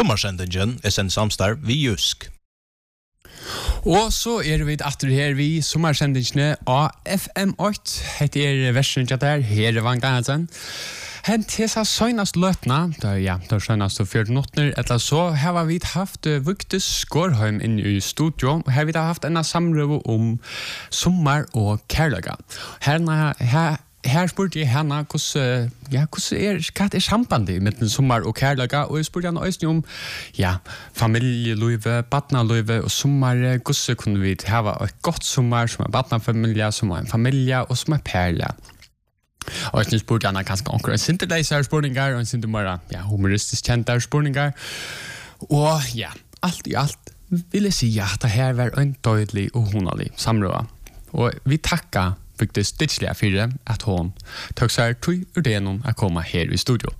Sommarsendingen sendt samstarv vi Jusk. Og så vi atter her vi sommarsendingene av FM8. Heter versen der, her Van Gansen. Hen til seg søgnast løtna, da søgnast og 14 minutter, etter så har vi haft Vigdis Skårheim inn i studio, og her vi haft en samrøve om sommar og kærløga. Her spurte jeg henne hva sambandet mellom sommar og kærløga, og jeg spurte henne også om familieløyve, badnaløyve og sommar, hvordan kunne vi ha et godt sommar som badnafamilie, som en familie og som perle. Og jeg spurte henne kanskje omkring en sinterleisere spurningar, og en sintermere humoristisk kjente spurningar. Og alt i alt vil jeg si at det her var en dødelig og honalig samrøve. Og vi takker Vigdis Ditchlia for at hun tog seg tog ur det noen å komme her i studio.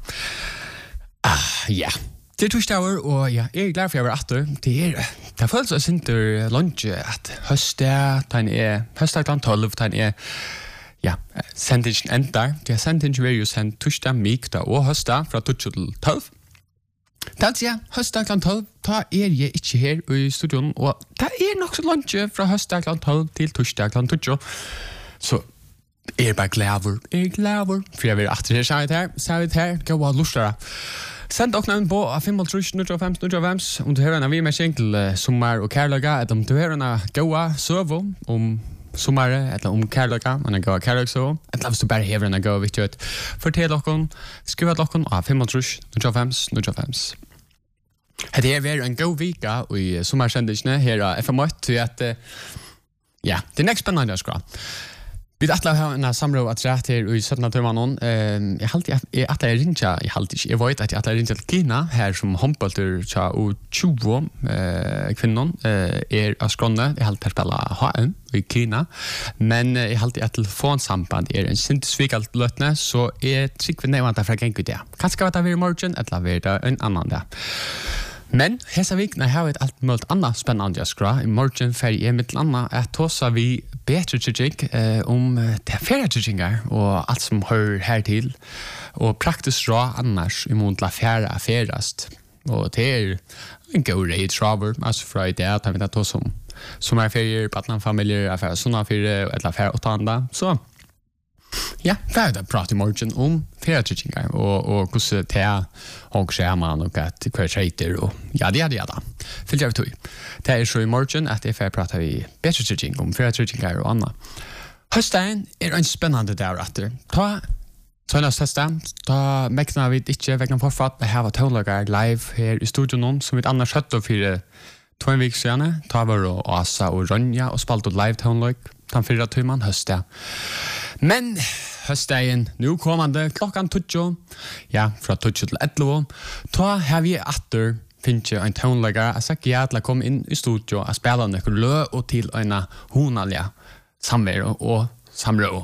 Det torsdager, og jeg glad for jeg var atter. Det føles jeg sinter lunch at høstet klant 12, sendingen endar. Det sendingen vil jo sendt torsdag, mykda og høstet fra 12 til 12. Det høstet klant 12, da jeg ikke her i studion, og det nok så lunch fra høstet klant 12 til torsdag klant 12. Så bare glad, for jeg vil atter her, sa vi her, gå og lustere. Send dere navn på 5-0-3-0-5-0-5, om du hører en vi med kjengel sommar og kærløga, eller om du hører en gåa søvo om sommare, eller om kærløga, en gåa kærløgsøvo, eller hvis du bare hever en gåa viktig, fortell dere, skriv dere av 5-0-3-0-5-0-5. Det er en god vika i sommarsendingene her av FM8, til at det er nekst spennende å skra. Vi har en samråd at rett her i 17. tømmanen. Jeg vet at jeg rinja til Kina, her som håndbølter og 20 kvinnen av skrånne. Jeg har spela HM i Kina, men jeg har et telefonsamband en sindsvikalt løtne, så jeg trykker vi nevnt fra gengt det. Kanskje var det i morgen, eller var det en annan det. Men hesa vikna har vi alt mulig annet spennende skra. I morgen ferie mitt annet at tåsa vi bedre trygging om det ferietryggingar og alt som hører her til. Og praktisk råd annars imot la ferast. Og det en god reit traver, altså fra i det at vi tar tås om sommerferier, badnafamilier, affære sommerferier, eller affære åttanda. Så vi har pratet i morgen om ferietryggingar og hvordan det og skjermen og at hver treiter og det. Fyller jeg tog. Det så i morgen at jeg får prate i bedre trygging om ferietryggingar og annet. Høstdagen en spennende dag etter. Tøynas høstdagen, da mekna vi ikke vekkene forfatt å ha tålager live her i studion som vi annars høtte for 2 uker siden. Da var det Asa og Ronja og spalte live tålag den 4 timen høstdag. Men høstdagen, nå kommende klokken 12, fra 12 til 11, da har vi atter finnes en tånlager og sagt til å komme inn i studio og spille noen lø og til en honalige samvær og samrøv.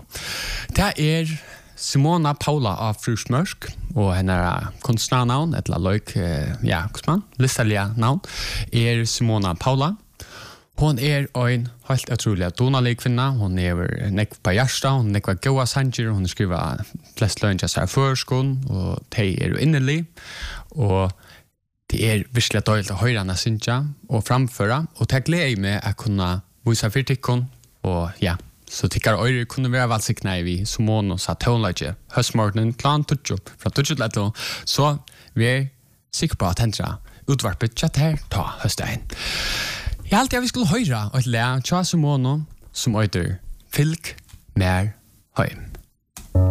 Det Simona Paula av Frusmørsk, og henne kunstnernavn, eller løyk, listelige navn, Simona Paula. Hon en helt utrolig donalig kvinna. Hon nekv på hjärsta, hon nekv goa sanger, hon skriver flest lønns av førskån, og de innerlig. Og det virkelig dårlig å høre henne synja og framføre. Og det gleder jeg meg å kunne vise fyrtikkon, og så tykker jeg kunne være valgsikne vi som mån og sa tånlage høstmorgenen klan 20 fra 20 til 11. Så vi sikre på at hendre utvarpet kjett her ta høstdagen. Jeg alltid vi skulle høre og lære tja som måned som øyder Fylk mer heim.